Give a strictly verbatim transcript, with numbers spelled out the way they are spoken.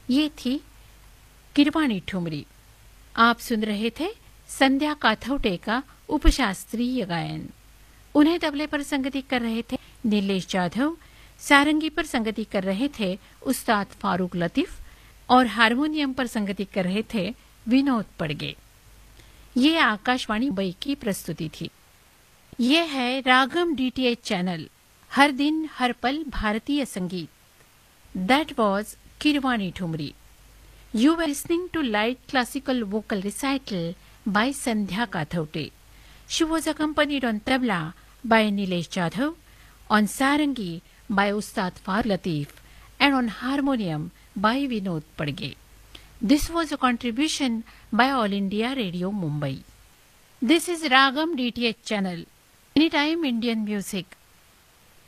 ये थी किरवाणी ठुमरी। आप सुन रहे थे संध्या काथौटे का उपशास्त्रीय गायन। उन्हें तबले पर संगति कर रहे थे नीलेश जाधव, सारंगी पर संगति कर रहे थे उस्ताद फारूक लतीफ और हारमोनियम पर संगति कर रहे थे विनोद पड़गे। ये आकाशवाणी मुंबई की प्रस्तुति थी। ये है रागम डीटीएच चैनल, हर दिन हर पल भारतीय संगीत। That was Kirwani thumri. You were listening to light classical vocal recital by Sandhya Kathote. She was accompanied on tabla by Nilesh Jadhav, on sarangi by Ustad Farooq Lateef, and on harmonium by Vinod Padge. This was a contribution by All India Radio Mumbai. This is Ragam D T H channel, Anytime Indian Music.